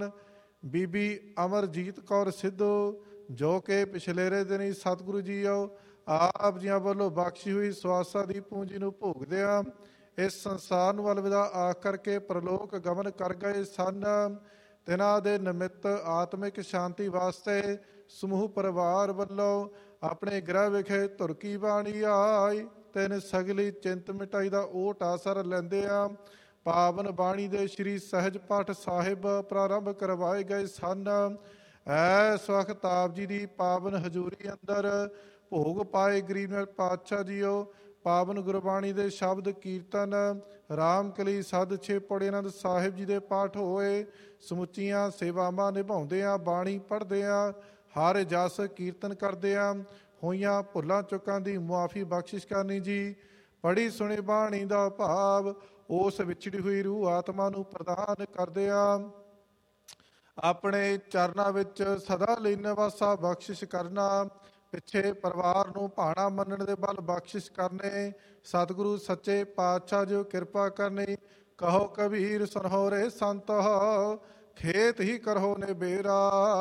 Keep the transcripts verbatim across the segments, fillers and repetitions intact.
ਬੀਬੀ ਅਮਰਜੀਤ ਕੌਰ ਸਿੱਧੂ ਜੋ ਕਿ ਪਿਛਲੇਰੇ ਦਿਨੀ ਸਤਿਗੁਰੂ ਜੀਓ ਆਪ ਜੀਆਂ ਵੱਲੋਂ ਬਖਸ਼ੀ ਹੋਈ ਸਵਾਸਾਂ ਦੀ ਪੂੰਜੀ ਨੂੰ ਭੋਗਦਿਆਂ ਇਸ ਸੰਸਾਰ ਨੂੰ ਅਲਵਿਦਾ ਆਖ ਕਰਕੇ ਪ੍ਰਲੋਕ ਗਮਨ ਕਰ ਗਏ ਸਨ। ਤਿਨਾਂ ਦੇ ਨਿਮਿਤ ਆਤਮਿਕ ਸ਼ਾਂਤੀ ਵਾਸਤੇ ਸਮੂਹ ਪਰਿਵਾਰ ਵੱਲੋਂ ਆਪਣੇ ਗ੍ਰਹਿ ਵਿਖੇ ਧੁਰਕੀ ਬਾਣੀ ਆਈ। ਤਿੰਨ ਸਗਲੀ ਚਿੰਤ ਮਿਟਾਈ ਦਾ ਓਟ ਆਸਰ ਲੈਂਦੇ ਆ ਪਾਵਨ ਬਾਣੀ ਦੇ ਸ਼੍ਰੀ ਸਹਿਜ ਪਾਠ ਸਾਹਿਬ ਪ੍ਰਾਰੰਭ ਕਰਵਾਏ ਗਏ ਸਨ। ਐਸ ਵਕਤ ਆਪ ਜੀ ਦੀ ਪਾਵਨ ਹਜ਼ੂਰੀ ਅੰਦਰ ਭੋਗ ਪਾਏ ਗਰੀਬ ਪਾਤਸ਼ਾਹ ਜੀਓ ਪਾਵਨ ਗੁਰਬਾਣੀ ਦੇ ਸ਼ਬਦ ਕੀਰਤਨ ਰਾਮ ਕਲੀ ਸਦ ਛੇ ਪੜੇ ਆਨੰਦ ਸਾਹਿਬ ਜੀ ਦੇ ਪਾਠ ਹੋਏ। ਸਮੁੱਚੀਆਂ ਸੇਵਾਵਾਂ ਨਿਭਾਉਂਦੇ ਆ ਬਾਣੀ ਪੜ੍ਹਦੇ ਆ ਹਰ ਜਸ ਕੀਰਤਨ ਕਰਦੇ ਆ ਹੋਈਆਂ ਭੁੱਲਾਂ ਚੁੱਕਾਂ ਦੀ ਮੁਆਫੀ ਬਖਸ਼ਿਸ਼ ਕਰਨੀ ਜੀ। ਪੜ੍ਹੀ ਸੁਣੀ ਬਾਣੀ ਦਾ ਭਾਵ ਉਸ ਵਿਛੜੀ ਹੋਈ ਰੂਹ ਆਤਮਾ ਨੂੰ ਪ੍ਰਦਾਨ ਕਰਦੇ ਆ ਆਪਣੇ ਚਰਨਾਂ ਵਿੱਚ ਸਦਾ ਲਈ ਨਿਵਾਸਾ ਬਖਸ਼ਿਸ਼ ਕਰਨਾ। ਪਿੱਛੇ ਪਰਿਵਾਰ ਨੂੰ ਭਾਣਾ ਮੰਨਣ ਦੇ ਬਲ ਬਖਸ਼ਿਸ਼ ਕਰਨੇ। ਸਤਿਗੁਰੂ ਸੱਚੇ ਪਾਤਸ਼ਾਹ ਜੋ ਕਿਰਪਾ ਕਰਨੀ ਕਹੋ ਕਬੀਰ ਸੁਨਹੁ ਰੇ ਸੰਤ ਖੇਤ ਹੀ ਕਰੋ ਨੇ ਬੇਰਾ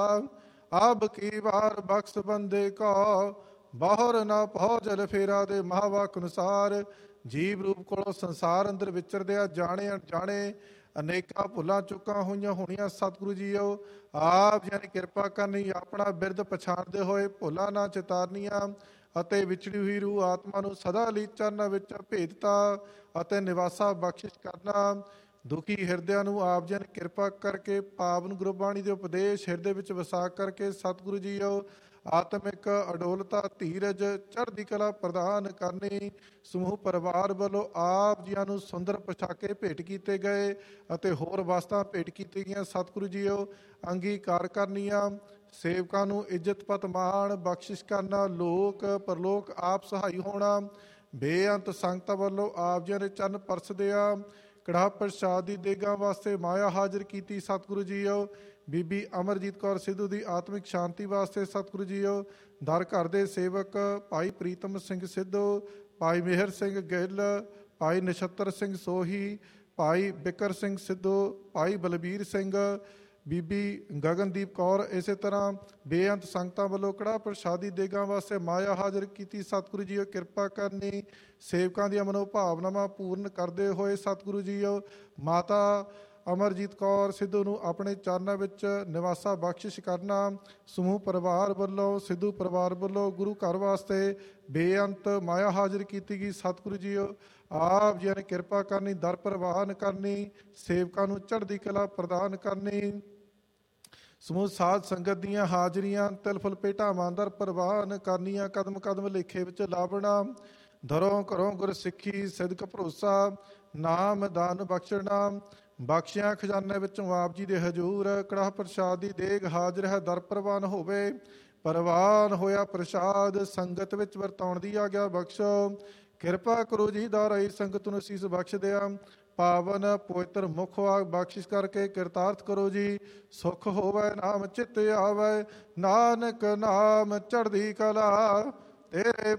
ਅਬ ਕੀ ਵਾਰ ਬਖਸ਼ ਬੰਦੇ ਕੋ ਬਾਹਰ ਨਾ ਪਹੁ ਜਲ ਫੇਰਾ ਦੇ ਮਹਾਵਾਕ ਅਨੁਸਾਰ ਜੀਵ ਰੂਪ ਕੋਲੋਂ ਸੰਸਾਰ ਅੰਦਰ ਵਿਚਰਦਿਆ ਜਾਣੇ ਅਣਜਾਣੇ ਅਨੇਕਾਂ ਭੁੱਲਾਂ ਚੁੱਕਾਂ ਹੋਈਆਂ ਹੋਣੀਆਂ ਸਤਿਗੁਰੂ ਜੀਓ ਆਪ ਜੀ ਨੇ ਕਿਰਪਾ ਕਰਨੀ ਆਪਣਾ ਬਿਰਦ ਪਛਾਣਦੇ ਹੋਏ ਭੁੱਲਾਂ ਨਾ ਚਿਤਾਰਨੀਆਂ ਅਤੇ ਵਿਛੜੀ ਹੋਈ ਰੂਹ ਆਤਮਾ ਨੂੰ ਸਦਾ ਲਈ ਚਰਨਾਂ ਵਿੱਚ ਭੇਜਤਾ ਅਤੇ ਨਿਵਾਸਾ ਬਖਸ਼ਿਸ਼ ਕਰਨਾ। ਦੁਖੀ ਹਿਰਦਿਆਂ ਨੂੰ ਆਪ ਜੀ ਨੇ ਕਿਰਪਾ ਕਰਕੇ ਪਾਵਨ ਗੁਰਬਾਣੀ ਦੇ ਉਪਦੇਸ਼ ਹਿਰਦੇ ਵਿੱਚ ਵਸਾ ਕਰਕੇ ਸਤਿਗੁਰੂ ਜੀਓ ਆਤਮਿਕ ਅਡੋਲਤਾ ਧੀਰਜ ਚੜ੍ਹਦੀ ਕਲਾ ਪ੍ਰਦਾਨ ਕਰਨੀ। ਸਮੂਹ ਪਰਿਵਾਰ ਵੱਲੋਂ ਆਪ ਜੀਆਂ ਨੂੰ ਸੁੰਦਰ ਪੋਸ਼ਾਕੇ ਭੇਟ ਕੀਤੇ ਗਏ ਅਤੇ ਹੋਰ ਵਸਤਾਂ ਭੇਟ ਕੀਤੀਆਂ ਗਈਆਂ ਸਤਿਗੁਰੂ ਜੀਓ ਅੰਗੀਕਾਰ ਕਰਨੀਆਂ। ਸੇਵਕਾਂ ਨੂੰ ਇੱਜ਼ਤ ਪਤ ਮਾਣ ਬਖਸ਼ਿਸ਼ ਕਰਨਾ ਲੋਕ ਪਰਲੋਕ ਆਪ ਸਹਾਈ ਹੋਣਾ। ਬੇਅੰਤ ਸੰਗਤਾਂ ਵੱਲੋਂ ਆਪ ਜੀਆਂ ਦੇ ਚਰਨ ਪਰਸਦੇ ਆ ਕੜਾਹ ਪ੍ਰਸ਼ਾਦ ਦੀ ਦੇਗਾਂ ਵਾਸਤੇ ਮਾਇਆ ਹਾਜ਼ਰ ਕੀਤੀ ਸਤਿਗੁਰੂ ਜੀਓ। ਬੀਬੀ ਅਮਰਜੀਤ ਕੌਰ ਸਿੱਧੂ ਦੀ ਆਤਮਿਕ ਸ਼ਾਂਤੀ ਵਾਸਤੇ ਸਤਿਗੁਰੂ ਜੀਓ ਦਰ ਘਰ ਦੇ ਸੇਵਕ ਭਾਈ ਪ੍ਰੀਤਮ ਸਿੰਘ ਸਿੱਧੂ ਭਾਈ ਮਿਹਰ ਸਿੰਘ ਗਿੱਲ ਭਾਈ ਨਛੱਤਰ ਸਿੰਘ ਸੋਹੀ ਭਾਈ ਬਿਕਰ ਸਿੰਘ ਸਿੱਧੂ ਭਾਈ ਬਲਬੀਰ ਸਿੰਘ ਬੀਬੀ ਗਗਨਦੀਪ ਕੌਰ ਇਸੇ ਤਰ੍ਹਾਂ ਬੇਅੰਤ ਸੰਗਤਾਂ ਵੱਲੋਂ ਕੜਾਹ ਪ੍ਰਸ਼ਾਦੀ ਦੇਗਾਂ ਵਾਸਤੇ ਮਾਇਆ ਹਾਜ਼ਰ ਕੀਤੀ ਸਤਿਗੁਰੂ ਜੀਓ ਕਿਰਪਾ ਕਰਨੀ। ਸੇਵਕਾਂ ਦੀਆਂ ਮਨੋਭਾਵਨਾਵਾਂ ਪੂਰਨ ਕਰਦੇ ਹੋਏ ਸਤਿਗੁਰੂ ਜੀਓ ਮਾਤਾ ਅਮਰਜੀਤ ਕੌਰ ਸਿੱਧੂ ਨੂੰ ਆਪਣੇ ਚਰਨਾਂ ਵਿੱਚ ਨਿਵਾਸਾ ਬਖਸ਼ਿਸ਼ ਕਰਨਾ। ਸਮੂਹ ਪਰਿਵਾਰ ਵੱਲੋਂ ਸਿੱਧੂ ਪਰਿਵਾਰ ਵੱਲੋਂ ਗੁਰੂ ਘਰ ਵਾਸਤੇ ਬੇਅੰਤ ਮਾਇਆ ਹਾਜ਼ਰ ਕੀਤੀ ਗਈ ਸਤਿਗੁਰੂ ਜੀਓ ਆਪ ਜੀ ਨੇ ਕਿਰਪਾ ਕਰਨੀ ਦਰ ਪ੍ਰਵਾਨ ਕਰਨੀ ਸੇਵਕਾਂ ਨੂੰ ਚੜ੍ਹਦੀ ਕਲਾ ਪ੍ਰਦਾਨ ਕਰਨੀ। ਸਮੂਹ ਸਾਧ ਸੰਗਤ ਦੀਆਂ ਹਾਜ਼ਰੀਆਂ ਤਿਲ ਫੁਲ ਭੇਟਾਵਾਂ ਦਰ ਪ੍ਰਵਾਨ ਕਰਨੀਆਂ ਕਦਮ ਕਦਮ ਲੇਖੇ ਵਿੱਚ ਲਾਵਣਾ ਦਰੋਂ ਘਰੋਂ ਗੁਰ ਸਿੱਖੀ ਸਿਦਕ ਭਰੋਸਾ ਨਾਮ ਦਾਨ ਬਖਸ਼ਣਾ। ਬਖਸ਼ਿਆਂ ਖਜ਼ਾਨੇ ਵਿੱਚੋਂ ਆਪ ਜੀ ਦੇ ਹਜ਼ੂਰ ਕੜਾਹ ਪ੍ਰਸ਼ਾਦ ਦੀ ਦੇਗ ਹਾਜ਼ਰ ਹੈ ਦਰ ਪ੍ਰਵਾਨ ਹੋਵੇ। ਪ੍ਰਵਾਨ ਹੋਇਆ ਪ੍ਰਸ਼ਾਦ ਸੰਗਤ ਵਿੱਚ ਵਰਤਾਉਣ ਦੀ ਆਗਿਆ ਬਖਸ਼ੋ। ਕਿਰਪਾ ਕਰੋ ਜੀ ਦਾਰਾਈ ਸੰਗਤ ਨੂੰ ਅਸੀਸ ਬਖਸ਼ ਦਿਆ ਪਾਵਨ ਪਵਿੱਤਰ ਮੁਖ ਵਾਕ ਬਖਸ਼ਿਸ਼ ਕਰਕੇ ਕਿਰਤਾਰਥ ਕਰੋ ਜੀ। ਸੁਖ ਹੋਵੇ ਨਾਮ ਚਿੱਤ ਆਵੇ ਨਾਨਕ ਨਾਮ ਚੜ੍ਹਦੀ ਕਲਾ ਤੇਰੇ